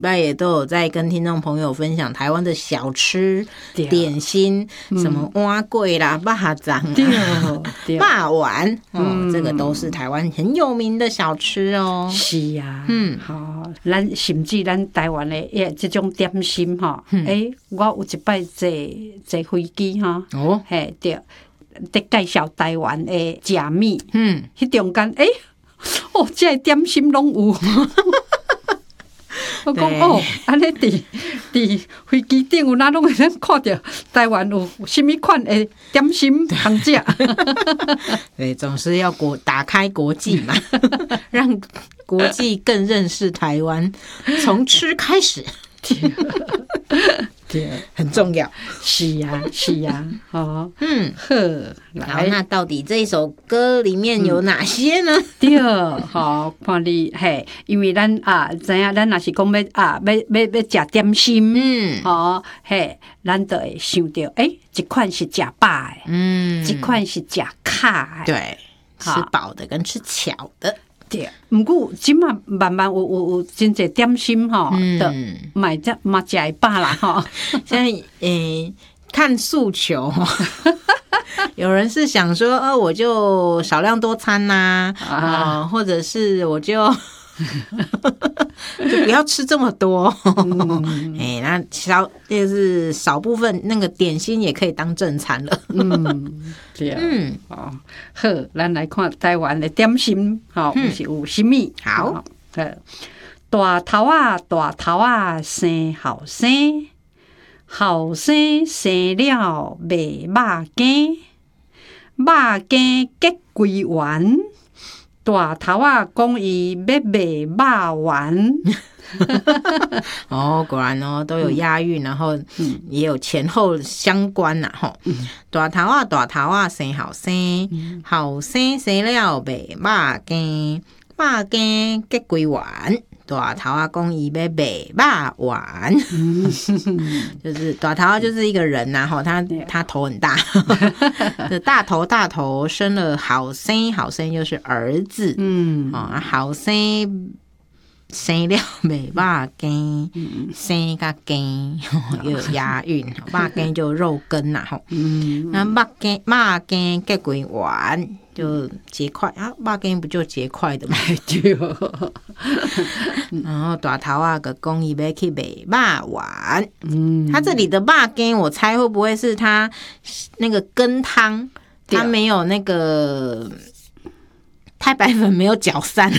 拜也都有在跟听众朋友分享台湾的小吃点心，什么碗粿啦、肉粽啊、肉丸这个都是台湾很有名的小吃哦。 是啊，好，咱甚至咱台湾的这种点心哈，我有一摆坐飞机哈，嘿对，在介绍台湾的食米，迄中间这点心拢有。我讲安尼伫飞机顶有哪拢会看到台湾有什么款的点心通食？ 对，总是要打开国际嘛，让国际更认识台湾，从吃开始。对，很重要。 是呀，是呀，好， 好，那到底这一首歌里面有哪些呢？ 对，好，看你嘿，因为咱知影咱若是讲要食点心，嘿，咱就会想到，一款是食饱的，一款是食卡的， 对，吃饱的跟吃巧的。 对，不过即马慢慢有真侪点心吼，的嘛食会饱啦吼。 现在看诉求，有人是想说，我就少量多餐呐，或者是我就不要吃这么多。那就是少部分那个点心也可以当正餐了。 对，好，咱来看台湾的点心，是有什么？ 好， 大头啊，生后生，后生生了卖肉羹，肉羹结归圆。大头啊，讲伊要卖肉丸。 果然都有押韵，然后也有前后相关呐大头啊，生后生，后生生了卖肉羹，肉羹结归圆。大头啊，讲伊要卖肉丸，就是大头啊，就是一个人呐他头很大，大头生了好生就是儿子，好生生了卖肉羹，生甲羹又有押韵，肉羹就肉羹呐那肉羹结归圆就结块啊，肉羹不就结块的吗？ 对。 然后大头啊个讲伊要去卖肉丸，他这里的肉羹我猜会不会是他那个羹汤，他没有那个太白粉没有搅散。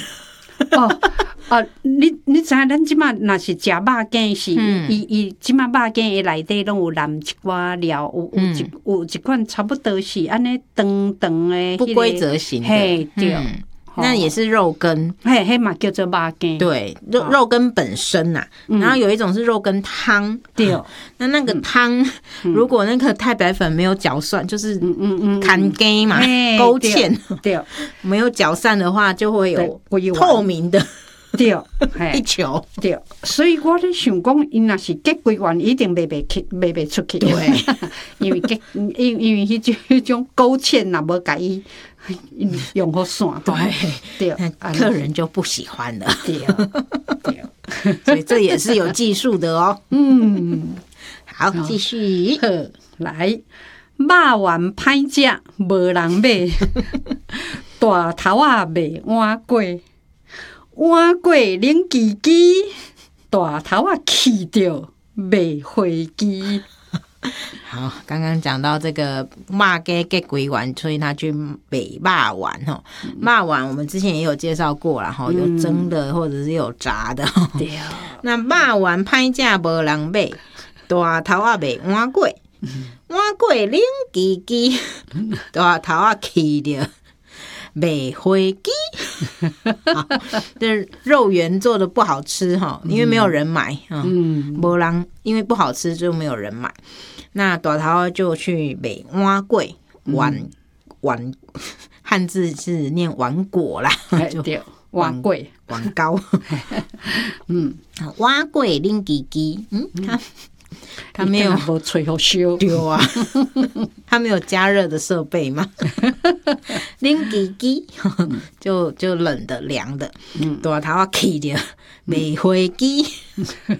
你知影咱即马若是食肉羹是，伊即马肉羹的内底拢有淋一寡料，有一款差不多是安尼长长的不规则型的， 嘿对， 那也是肉羹， 嘿嘛叫做肉羹， 对，肉羹本身呐，然后有一种是肉羹汤， 对， 那个汤如果那个太白粉没有搅散，就是砍羹嘛，勾芡， 对， 没有搅散的话，就会有透明的。 对， 一球对，所以我咧想讲，伊若是结归圆，一定卖出去。 对， 因为迄种勾芡若无甲伊用好散， 对，客人就不喜欢了。 对， 所以这也是有技术的哦。好，继续来，肉丸歹食，无人买，大头啊卖碗粿。碗粿冷叽叽，大头啊气着卖飞机。 好，刚刚讲到这个肉羹结归圆，所以他去卖肉丸肉丸我们之前也有介绍过啦有蒸的或者是有炸的。 对， 那肉丸歹食无人买，大头啊卖碗粿，碗粿冷叽叽，大头啊气着卖飞机。这肉圆做的不好吃因为没有人买没人，因为不好吃就没有人买。那大头就去卖碗粿，碗汉字是念碗粿啦， 对，碗粿碗糕。碗粿冷叽叽，他没有吹好烧， 对啊，他没有加热的设备嘛，冷叽叽就冷的凉的，大头啊气的卖飞机，